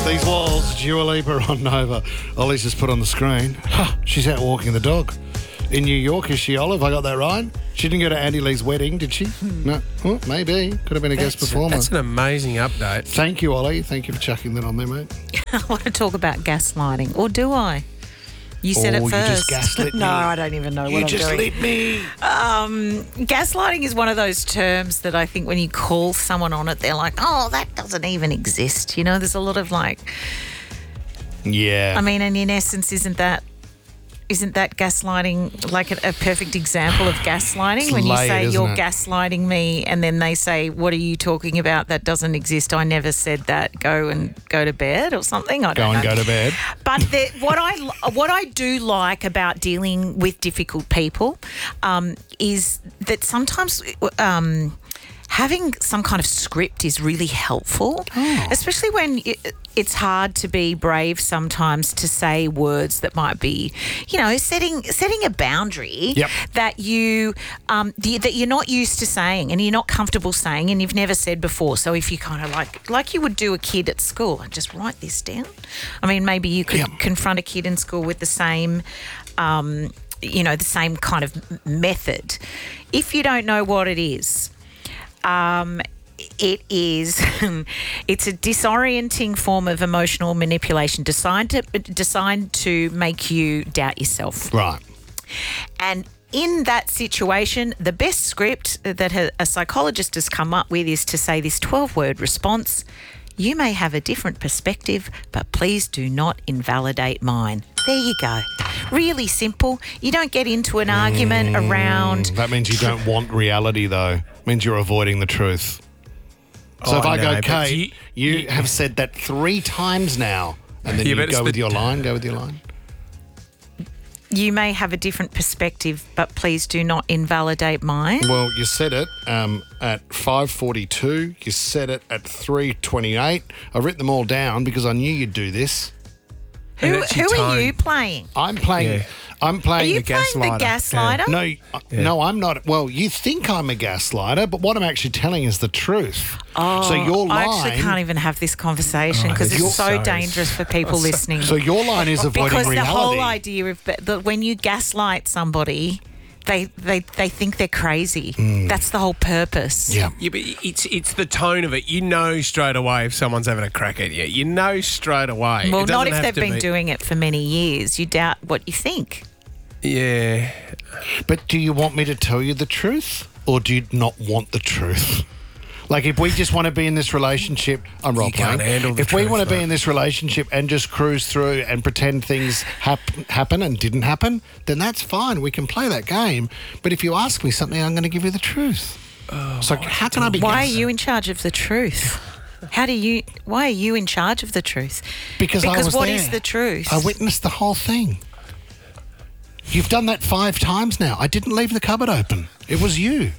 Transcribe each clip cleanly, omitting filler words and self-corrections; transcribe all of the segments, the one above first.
These Walls, Dua Lipa on Nova. Ollie's just put on the screen. She's out walking the dog. In New York, is she, Olive? I got that right? She didn't go to Andy Lee's wedding, did she? No. Well, maybe. Could have been a guest performer. That's an amazing update. Thank you, Ollie. Thank you for chucking that on there, mate. I want to talk about gaslighting. Or do I? You said it first. You just gaslit me. No, I don't even know what I'm doing. You just lit me. Gaslighting is one of those terms that I think when you call someone on it, they're like, oh, that doesn't even exist. You know, there's a lot of like... Yeah. I mean, and in essence, isn't that gaslighting like a perfect example of gaslighting? It's when you layered, say isn't you're it? gaslighting me and then they say, what are you talking about? That doesn't exist. I never said that. Go to bed or something. I don't know. Go to bed. But what I do like about dealing with difficult people is that sometimes having some kind of script is really helpful, especially when it's hard to be brave sometimes to say words that might be, you know, setting a boundary that you that you're not used to saying and you're not comfortable saying and you've never said before. So if you kind of like you would do a kid at school, and just write this down. I mean, maybe you could confront a kid in school with the same the same kind of method. If you don't know what it is, it's a disorienting form of emotional manipulation designed to make you doubt yourself. Right. And in that situation, the best script that a psychologist has come up with is to say this 12-word response: you may have a different perspective, but please do not invalidate mine. There you go. Really simple. You don't get into an argument around... That means you don't want reality, though. It means you're avoiding the truth. So if I go, Kate, you have said that 3 times now, and then you go with your line. You may have a different perspective, but please do not invalidate mine. Well, you said it at 5:42. You said it at 3:28. I've written them all down because I knew you'd do this. Who are you playing? I'm playing. I'm playing the gaslighter. Are you playing the gaslighter? No, I'm not. Well, you think I'm a gaslighter, but what I'm actually telling is the truth. Oh, so your line... I actually can't even have this conversation because it's so dangerous for people listening. So your line is avoiding reality. Because the whole idea of that when you gaslight somebody... They think they're crazy. That's the whole purpose. Yeah, but it's the tone of it. You know straight away if someone's having a crack at you. You know straight away. Well, not if they've been doing it for many years. You doubt what you think. Yeah. But do you want me to tell you the truth, or do you not want the truth? Like, if we just want to be in this relationship, I'm role playing. If we want to be in this relationship and just cruise through and pretend things happen and didn't happen, then that's fine. We can play that game. But if you ask me something, I'm going to give you the truth. So how can I be? Why are you in charge of the truth? Why are you in charge of the truth? Because I was what there. is the truth? I witnessed the whole thing. You've done that 5 times now. I didn't leave the cupboard open. It was you.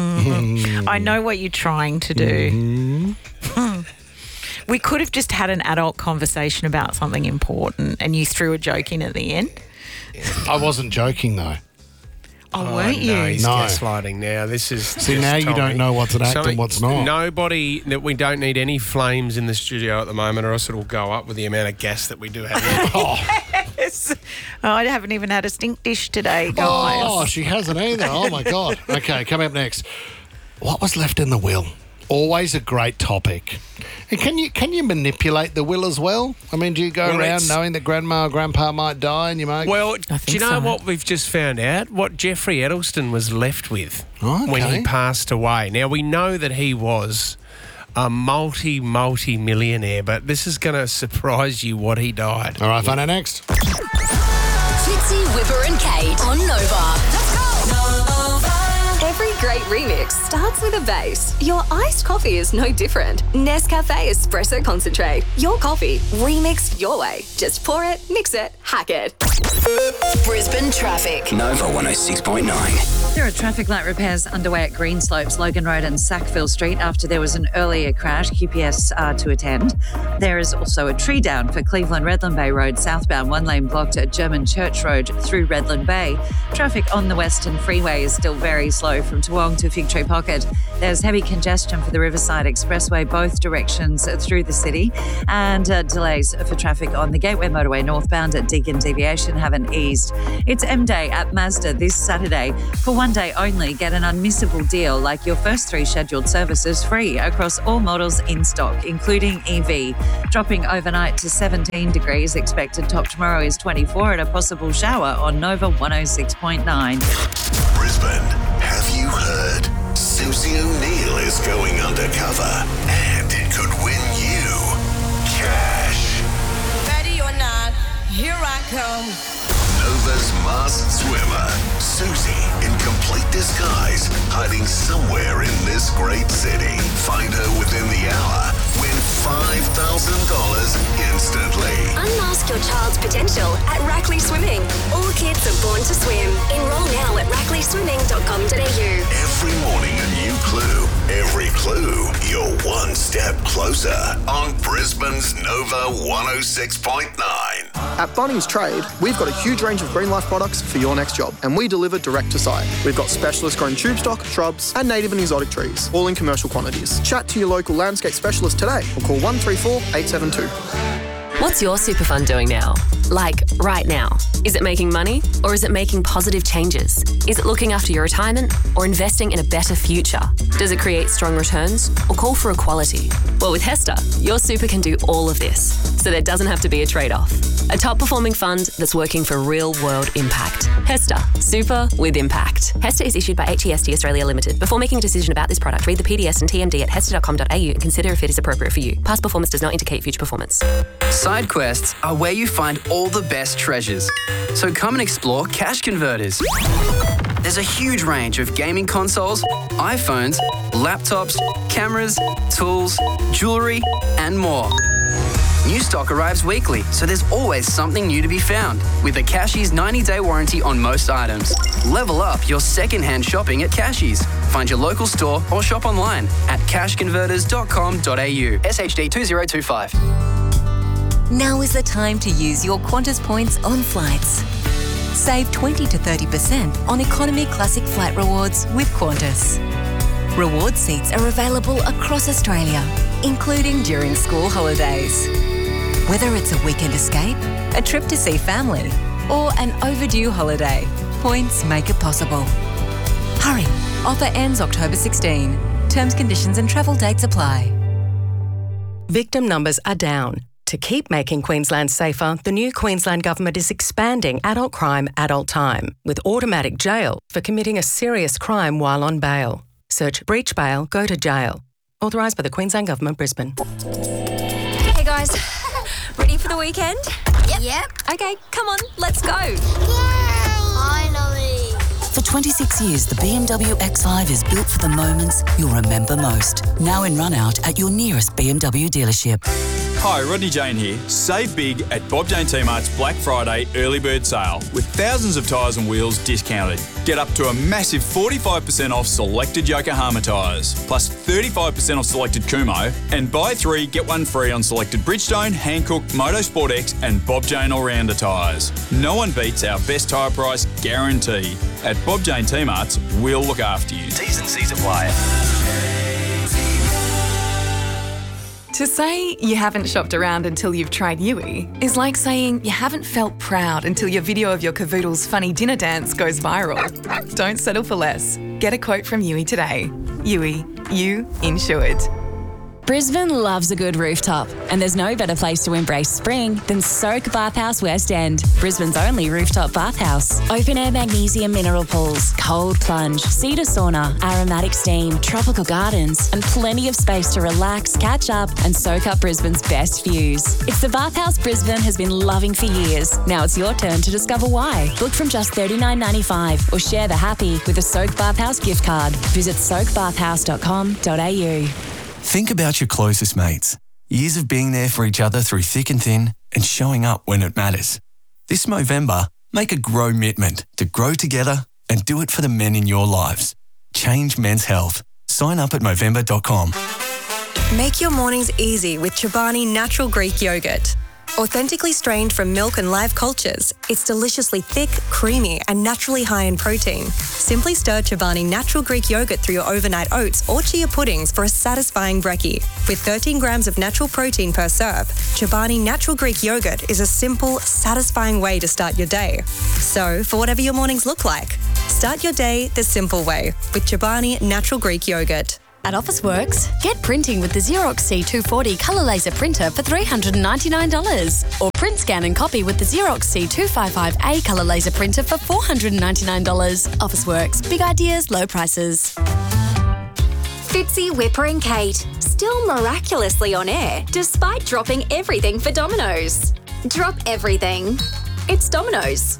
I know what you're trying to do. We could have just had an adult conversation about something important and you threw a joke in at the end. I wasn't joking, though. Oh, weren't you? No, he's gaslighting now. This is... See, now you don't know what's an act and what's not. Nobody... We don't need any flames in the studio at the moment or else it'll go up with the amount of gas that we do have here. Yes. Oh, I haven't even had a stink dish today, guys. Oh, she hasn't either. Oh, my God. Okay, coming up next. What was left in the will? Always a great topic. And can you manipulate the will as well? I mean, do you go around knowing that grandma or grandpa might die and you might... Well, do you know what we've just found out? What Jeffrey Edelsten was left with when he passed away. Now, we know that he was a multi-millionaire, but this is going to surprise you what he died. All right, find out next. Fitzy, Whipper and Kate on Nova. Let's go! Every great remix starts with a bass. Your iced coffee is no different. Nescafe Espresso Concentrate. Your coffee, remixed your way. Just pour it, mix it, hack it. Brisbane traffic. Nova 106.9. There are traffic light repairs underway at Greenslopes, Logan Road and Sackville Street after there was an earlier crash. QPS to attend. There is also a tree down for Cleveland Redland Bay Road southbound, 1 lane blocked at German Church Road through Redland Bay. Traffic on the Western Freeway is still very slow from towards Woong to Fig Tree Pocket. There's heavy congestion for the Riverside Expressway, both directions through the city, and delays for traffic on the Gateway Motorway northbound at Deakin Deviation haven't eased. It's M-Day at Mazda this Saturday. For one day only, get an unmissable deal like your first 3 scheduled services free across all models in stock, including EV. Dropping overnight to 17 degrees, expected top tomorrow is 24 and a possible shower on Nova 106.9. Brisbane, have you heard? Susie O'Neill is going undercover and it could win you cash. Ready or not, here I come. Nova's masked swimmer, Susie, in complete disguise, hiding somewhere in this great city. Find her within the hour. Win $5,000 instantly. Unmask your child's potential at Rackley Swimming. All kids are born to swim. Enroll now at rackleyswimming.com.au. Every morning a new clue. Every clue, you're one step closer on Brisbane's Nova 106.9. At Bunnings Trade, we've got a huge range of Green Life products for your next job, and we deliver direct to site. We've got specialist grown tube stock, shrubs, and native and exotic trees, all in commercial quantities. Chat to your local landscape specialist today or call 134 872. What's your super fund doing now? Like, right now? Is it making money or is it making positive changes? Is it looking after your retirement or investing in a better future? Does it create strong returns or call for equality? Well, with Hester, your super can do all of this, so there doesn't have to be a trade-off. A top-performing fund that's working for real-world impact. Hester, super with impact. Hester is issued by HEST Australia Limited. Before making a decision about this product, read the PDS and TMD at hester.com.au and consider if it is appropriate for you. Past performance does not indicate future performance. Side quests are where you find all the best treasures. So come and explore Cash Converters. There's a huge range of gaming consoles, iPhones, laptops, cameras, tools, jewellery, and more. New stock arrives weekly, so there's always something new to be found. With a Cashies 90-day warranty on most items. Level up your second-hand shopping at Cashies. Find your local store or shop online at cashconverters.com.au. SHD 2025. Now is the time to use your Qantas points on flights. Save 20 to 30% on Economy Classic Flight Rewards with Qantas. Reward seats are available across Australia, including during school holidays. Whether it's a weekend escape, a trip to see family, or an overdue holiday, points make it possible. Hurry, offer ends October 16. Terms, conditions and travel dates apply. Victim numbers are down. To keep making Queensland safer, the new Queensland Government is expanding adult crime, adult time, with automatic jail for committing a serious crime while on bail. Search breach bail, go to jail. Authorised by the Queensland Government, Brisbane. Hey guys, ready for the weekend? Yep. Okay, come on, let's go. Yay! Finally. For 26 years, the BMW X5 is built for the moments you'll remember most. Now in run out at your nearest BMW dealership. Hi, Rodney Jane here. Save big at Bob Jane T-Mart's Black Friday early bird sale with thousands of tyres and wheels discounted. Get up to a massive 45% off selected Yokohama tyres, plus 35% off selected Kumho, and buy 3, get 1 free on selected Bridgestone, Hankook, Motorsport X and Bob Jane All-Rounder tyres. No one beats our best tyre price guarantee. At Bob Jane T-Mart's, we'll look after you. T's and C's apply. To say you haven't shopped around until you've tried Yui is like saying you haven't felt proud until your video of your cavoodle's funny dinner dance goes viral. Don't settle for less. Get a quote from Yui today. Yui, you insured. Brisbane loves a good rooftop, and there's no better place to embrace spring than Soak Bathhouse West End, Brisbane's only rooftop bathhouse. Open air magnesium mineral pools, cold plunge, cedar sauna, aromatic steam, tropical gardens, and plenty of space to relax, catch up, and soak up Brisbane's best views. It's the bathhouse Brisbane has been loving for years. Now it's your turn to discover why. Book from just $39.95 or share the happy with a Soak Bathhouse gift card. Visit soakbathhouse.com.au. Think about your closest mates. Years of being there for each other through thick and thin and showing up when it matters. This Movember, make a grow-mitment to grow together and do it for the men in your lives. Change men's health. Sign up at Movember.com. Make your mornings easy with Chobani Natural Greek Yogurt. Authentically strained from milk and live cultures, it's deliciously thick, creamy, and naturally high in protein. Simply stir Chobani natural Greek yogurt through your overnight oats or chia puddings for a satisfying brekkie. With 13 grams of natural protein per serve, Chobani natural Greek yogurt is a simple, satisfying way to start your day. So, for whatever your mornings look like, start your day the simple way with Chobani natural Greek yogurt. At Officeworks, get printing with the Xerox C240 colour laser printer for $399. Or print, scan and copy with the Xerox C255A colour laser printer for $499. Officeworks, big ideas, low prices. Fitzy, Whipper and Kate, still miraculously on air despite dropping everything for Domino's. Drop everything. It's Domino's.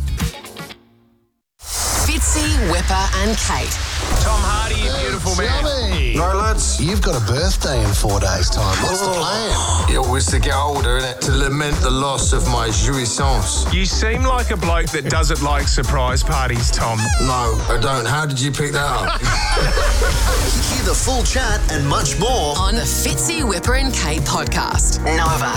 Fitzy, Whipper and Kate. Tom Hardy, you beautiful man. No, lads, you've got a birthday in 4 days' time. What's the plan? It was to get older, innit? To lament the loss of my jouissance. You seem like a bloke that doesn't like surprise parties, Tom. No, I don't. How did you pick that up? Hear the full chat and much more on the Fitzy, Whipper and Kate podcast. Nova